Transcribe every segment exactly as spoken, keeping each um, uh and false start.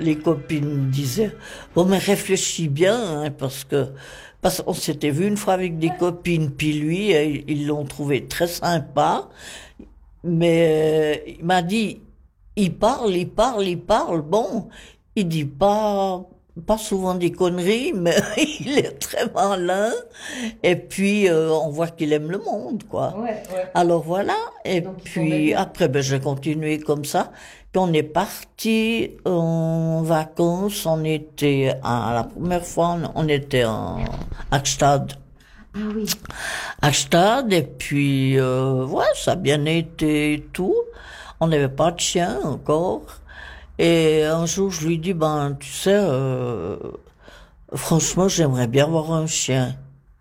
les copines disaient, bon, mais réfléchis bien, hein, parce que, parce qu'on s'était vu une fois avec des copines, puis lui, ils l'ont trouvé très sympa, mais euh, il m'a dit, il parle, il parle, il parle, bon, il dit pas, pas souvent des conneries, mais il est très malin, et puis euh, on voit qu'il aime le monde, quoi. Ouais, ouais. Alors voilà, et Donc, il tombait puis bien. après, ben, j'ai continué comme ça. Puis on est parti en vacances, on était, à, la première fois, on, on était en, à Gstad. Ah oui. À Gstad, et puis, euh, ouais, ça a bien été et tout. On n'avait pas de chien encore. Et un jour, je lui dis, ben, tu sais, euh, franchement, j'aimerais bien avoir un chien.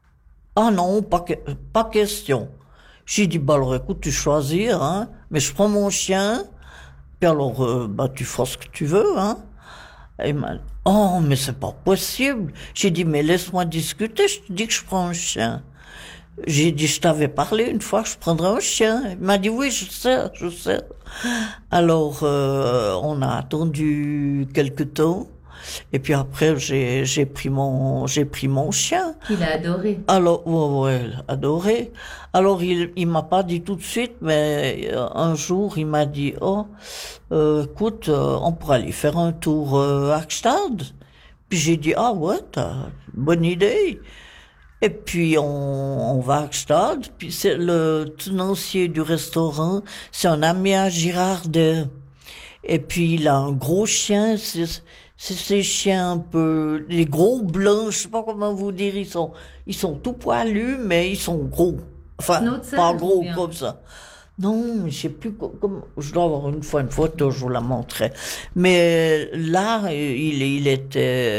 Ah non, pas, que- pas question. J'ai dit, bah alors écoute, tu choisis, hein, mais je prends mon chien, puis alors, euh, bah tu feras ce que tu veux, hein. Et il m'a dit, oh, mais c'est pas possible. J'ai dit, mais laisse-moi discuter, je te dis que je prends un chien. J'ai dit, je t'avais parlé une fois que je prendrais un chien. Il m'a dit, oui, je sais, je sais. Alors, euh, on a attendu quelque temps, et puis après, j'ai, j'ai pris mon, j'ai pris mon chien. Il a adoré. Alors, ouais, ouais, adoré. Alors, il, il m'a pas dit tout de suite, mais euh, un jour, il m'a dit, oh, euh, écoute, euh, on pourrait aller faire un tour euh, à Gstad. Puis j'ai dit, ah ouais, t'as une bonne idée. Et puis on, on va à Gstad, puis c'est le tenancier du restaurant, c'est un ami à Girardet. Et puis il a un gros chien, c'est c'est ces chiens un peu, les gros blancs, je sais pas comment vous dire, ils sont ils sont tout poilus, mais ils sont gros. Enfin, Schnauzer pas ou gros bien? comme ça. Non, je sais plus co- comment, je dois avoir une fois une photo, je vous la montrerai. Mais là, il, il était,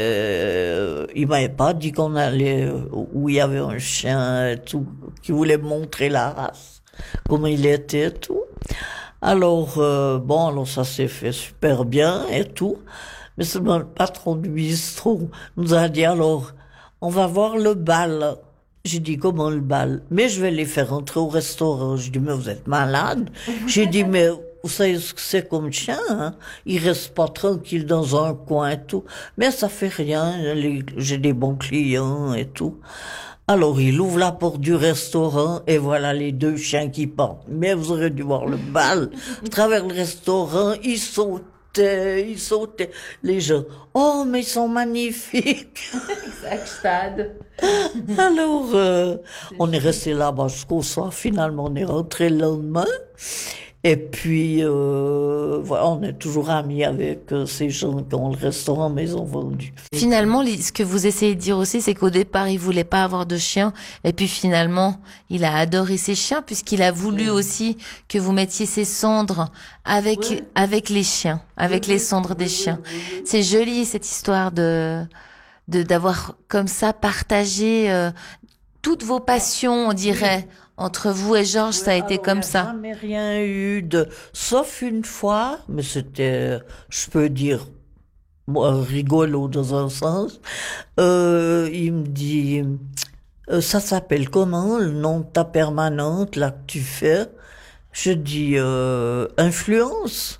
euh, il m'avait pas dit qu'on allait, euh, où il y avait un chien et tout, qui voulait me montrer la race, comment il était et tout. Alors, euh, bon, alors ça s'est fait super bien et tout. Mais seulement le patron du bistrot nous a dit, alors, on va voir le bal. J'ai dit, comment le bal? Mais je vais les faire entrer au restaurant. J'ai dit, mais vous êtes malade? J'ai dit, mais vous savez ce que c'est comme chien, hein? Il reste pas tranquille dans un coin et tout. Mais ça fait rien, les- j'ai des bons clients et tout. Alors, il ouvre la porte du restaurant et voilà les deux chiens qui partent. Mais vous aurez dû voir le bal. À travers le restaurant, ils sautaient, ils sautaient. Les gens, oh, mais ils sont magnifiques. Sac-stade. Alors, euh, C'est on est chouette. resté là-bas jusqu'au soir. Finalement, on est rentré le lendemain. Et puis, euh, voilà, on est toujours amis avec euh, ces gens qui ont le restaurant Maison Vendue. Finalement, li- ce que vous essayez de dire aussi, c'est qu'au départ, il voulait pas avoir de chien, et puis finalement, il a adoré ses chiens puisqu'il a voulu aussi que vous mettiez ses cendres avec Ouais. avec les chiens, avec les cendres des chiens. C'est joli cette histoire de de d'avoir comme ça partagé euh, toutes vos passions, on dirait, entre vous et Georges. Ça a été Alors, il comme n'y a ça. jamais rien eu de, sauf une fois, mais c'était, je peux dire, moi, rigolo dans un sens. Euh, il me dit, euh, ça s'appelle comment le nom de ta permanente là que tu fais? Je dis, euh, influence.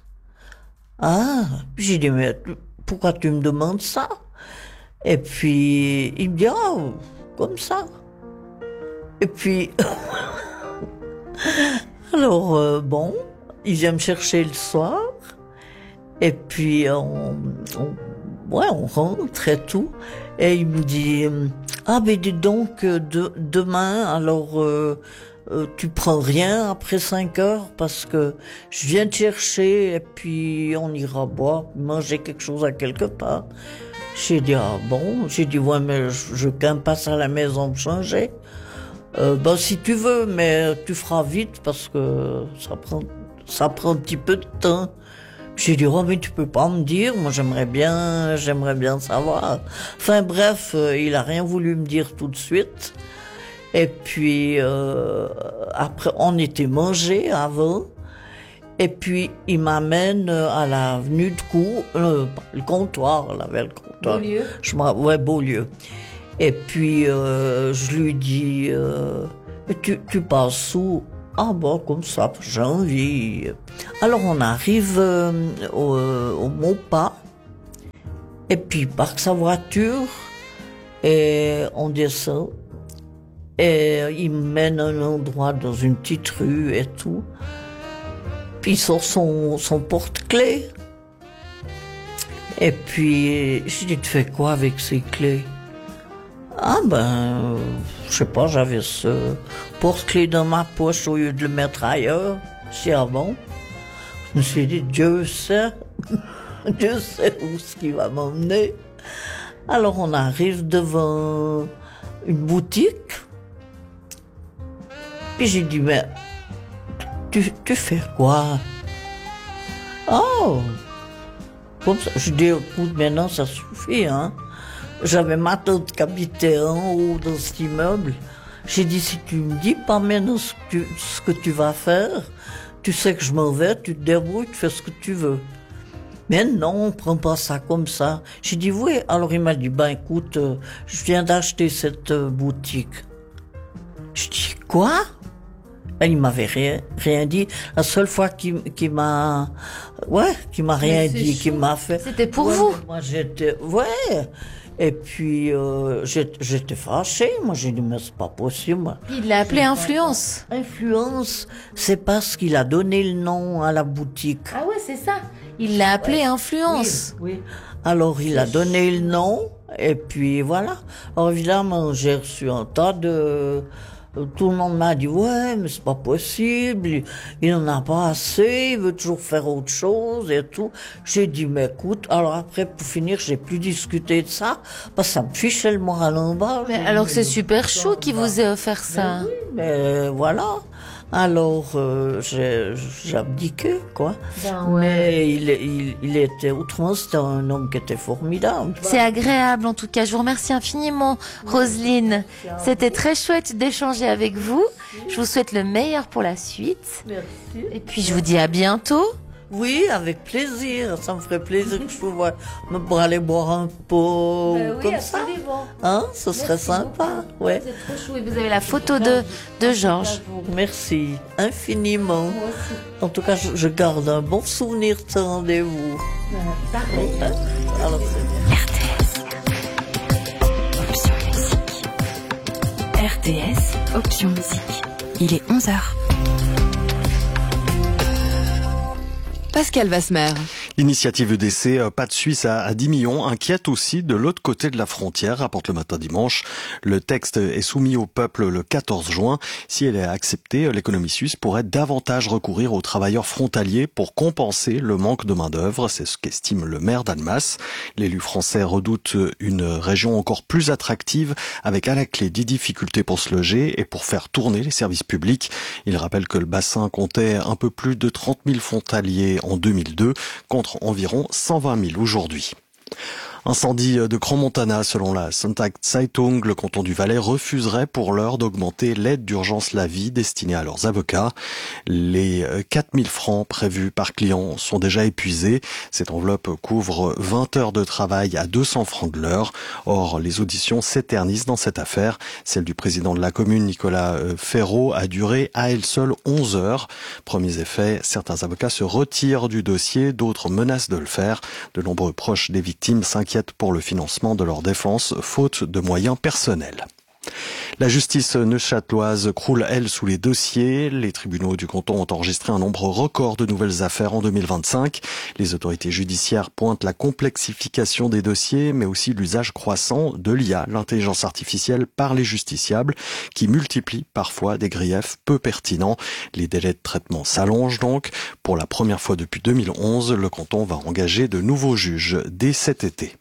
Ah, puis j'ai dit, mais tu- pourquoi tu me demandes ça? Et puis il me dit, ah, comme ça. Et puis alors, euh, bon, il vient me chercher le soir, et puis on, on, ouais, on rentre et tout, et il me dit, euh, ah ben dis donc, euh, de, demain, alors euh, euh, tu prends rien après cinq heures, parce que je viens te chercher, et puis on ira boire, manger quelque chose à quelque part. J'ai dit, ah bon, j'ai dit, ouais, mais je, je quand même passe à la maison me changer. Euh, ben, si tu veux, mais tu feras vite parce que ça prend, ça prend un petit peu de temps. J'ai dit, oh, mais tu peux pas me dire, moi j'aimerais bien, j'aimerais bien savoir. Enfin bref, euh, il a rien voulu me dire tout de suite. Et puis, euh, après, on était mangé avant. Et puis, il m'amène à l'avenue de Cour, euh, le comptoir, là, vers le comptoir. Beaulieu. Je m'en, ouais, Beaulieu. Et puis, euh, je lui dis, euh, mais tu, tu passes où? Ah bon, comme ça, j'ai envie. Alors, on arrive euh, au, au Maupas. Et puis il parque sa voiture et on descend. Et il me mène à un endroit dans une petite rue et tout. Puis il sort son, son porte-clés. Et puis, je dis, tu fais quoi avec ces clés? Ah ben, je sais pas, j'avais ce porte-clés dans ma poche au lieu de le mettre ailleurs. Je dis, ah bon? Je me suis dit, Dieu sait, Dieu sait où ce qui va m'emmener. Alors on arrive devant une boutique. Puis j'ai dit, mais tu, tu fais quoi? Oh! Comme ça, je dis, écoute, maintenant ça suffit, hein. J'avais ma tante qui habitait en haut dans cet immeuble. J'ai dit, si tu me dis pas maintenant ce que tu, ce que tu vas faire, tu sais que je m'en vais, tu te débrouilles, tu fais ce que tu veux. Mais non, prends pas ça comme ça. J'ai dit, oui. Alors il m'a dit, ben écoute, euh, je viens d'acheter cette euh, boutique. Je dis, quoi? Et il m'avait rien, rien dit. La seule fois qu'il, qu'il m'a, ouais, qu'il m'a rien dit, qu'il m'a fait. C'était pour ouais, vous? Moi j'étais, ouais. Et puis euh, j'étais, j'étais fâchée. Moi j'ai dit, mais c'est pas possible. Il l'a appelé influence. Influence, c'est parce qu'il a donné le nom à la boutique. Ah ouais, c'est ça. Il l'a appelé ouais. influence. Oui, oui. Alors il a donné le nom et puis voilà. Alors évidemment j'ai reçu un tas de... Tout le monde m'a dit, ouais, mais c'est pas possible, il, il en a pas assez, il veut toujours faire autre chose et tout. J'ai dit, mais écoute, alors après, pour finir, j'ai plus discuté de ça, parce que ça me fichait le moral en bas. Mais alors c'est super chou qu'il vous ait offert ça. Mais oui, mais voilà. Alors, euh, j'ai, j'ai abdiqué, quoi. Ben ouais. Mais il, il, il était, autrement, c'était un homme qui était formidable. C'est agréable, en tout cas. Je vous remercie infiniment, Roselyne. C'était très chouette d'échanger avec vous. Je vous souhaite le meilleur pour la suite. Merci. Et puis, je vous dis à bientôt. Oui, avec plaisir. Ça me ferait plaisir que je pouvais me pour aller boire un pot Ben oui, comme absolument. ça. Hein, ce serait Merci sympa. beaucoup. Ouais. C'est trop chou. Et vous avez la photo de, de Georges. Merci infiniment. Moi aussi. En tout cas, je, je garde un bon souvenir de ce rendez-vous. Pareil. Alors, c'est bien. R T S, Option Musique. Il est onze heures. Pascal Vasmer. L'initiative E D C, pas de Suisse à, à dix millions, inquiète aussi de l'autre côté de la frontière, rapporte le matin dimanche. Le texte est soumis au peuple le quatorze juin. Si elle est acceptée, l'économie suisse pourrait davantage recourir aux travailleurs frontaliers pour compenser le manque de main-d'œuvre. C'est ce qu'estime le maire d'Annemasse. L'élu français redoute une région encore plus attractive avec à la clé des difficultés pour se loger et pour faire tourner les services publics. Il rappelle que le bassin comptait un peu plus de trente mille frontaliers en deux mille deux, contre environ cent vingt mille aujourd'hui. Incendie de Crans-Montana, selon la Sonntagszeitung, le canton du Valais refuserait pour l'heure d'augmenter l'aide d'urgence la vie destinée à leurs avocats. Les quatre mille francs prévus par client sont déjà épuisés. Cette enveloppe couvre vingt heures de travail à deux cents francs de l'heure. Or, les auditions s'éternisent dans cette affaire. Celle du président de la commune, Nicolas Ferraud, a duré à elle seule onze heures. Premiers effets, certains avocats se retirent du dossier, d'autres menacent de le faire. De nombreux proches des victimes s'inquiètent pour le financement de leur défense, faute de moyens personnels. La justice neuchâteloise croule, elle, sous les dossiers. Les tribunaux du canton ont enregistré un nombre record de nouvelles affaires en deux mille vingt-cinq. Les autorités judiciaires pointent la complexification des dossiers, mais aussi l'usage croissant de l'I A, l'intelligence artificielle, par les justiciables, qui multiplie parfois des griefs peu pertinents. Les délais de traitement s'allongent donc. Pour la première fois depuis deux mille onze, le canton va engager de nouveaux juges dès cet été.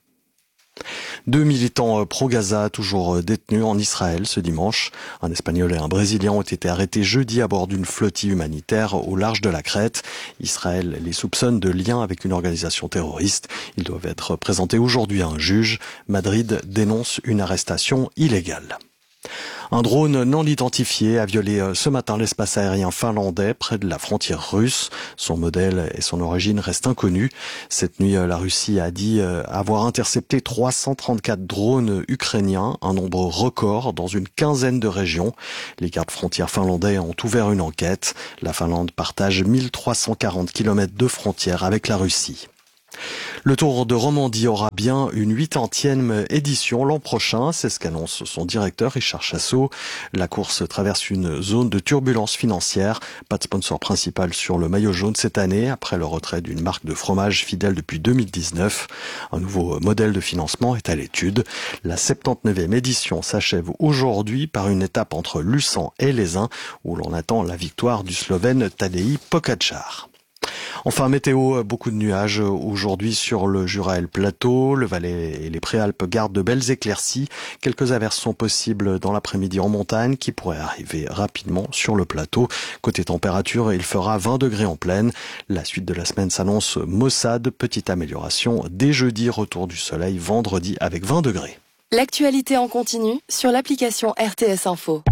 Deux militants pro-Gaza toujours détenus en Israël ce dimanche. Un Espagnol et un Brésilien ont été arrêtés jeudi à bord d'une flottille humanitaire au large de la Crète. Israël les soupçonne de lien avec une organisation terroriste. Ils doivent être présentés aujourd'hui à un juge. Madrid dénonce une arrestation illégale. Un drone non identifié a violé ce matin l'espace aérien finlandais près de la frontière russe. Son modèle et son origine restent inconnus. Cette nuit, la Russie a dit avoir intercepté trois cent trente-quatre drones ukrainiens, un nombre record dans une quinzaine de régions. Les gardes-frontières finlandais ont ouvert une enquête. La Finlande partage mille trois cent quarante kilomètres de frontières avec la Russie. Le Tour de Romandie aura bien une huitantième édition l'an prochain, c'est ce qu'annonce son directeur Richard Chassot. La course traverse une zone de turbulence financière. Pas de sponsor principal sur le maillot jaune cette année, après le retrait d'une marque de fromage fidèle depuis deux mille dix-neuf. Un nouveau modèle de financement est à l'étude. La soixante-dix-neuvième édition s'achève aujourd'hui par une étape entre Luçan et Lézin, où l'on attend la victoire du Slovène Tadej Pogačar. Enfin, météo, beaucoup de nuages aujourd'hui sur le Jura et le Plateau. Le Valais et les Préalpes gardent de belles éclaircies. Quelques averses sont possibles dans l'après-midi en montagne qui pourraient arriver rapidement sur le plateau. Côté température, il fera vingt degrés en plaine. La suite de la semaine s'annonce maussade. Petite amélioration dès jeudi, retour du soleil vendredi avec vingt degrés. L'actualité en continu sur l'application R T S Info.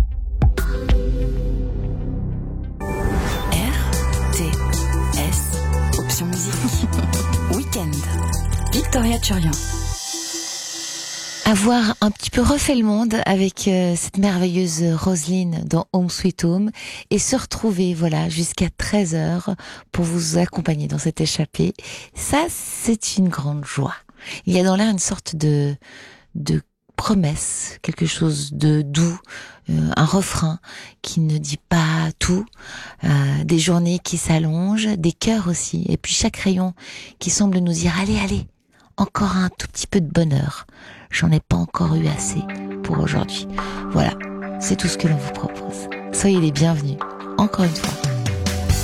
Musique. Week-end. Victoria Turian. Avoir un petit peu refait le monde avec euh, cette merveilleuse Roselyne dans Home Sweet Home et se retrouver voilà jusqu'à treize heures pour vous accompagner dans cette échappée. Ça, c'est une grande joie. Il y a dans l'air une sorte de de promesse, quelque chose de doux, euh, un refrain qui ne dit pas tout, euh, des journées qui s'allongent, des cœurs aussi, et puis chaque rayon qui semble nous dire allez, allez, encore un tout petit peu de bonheur. J'en ai pas encore eu assez pour aujourd'hui. Voilà, c'est tout ce que l'on vous propose. Soyez les bienvenus, encore une fois.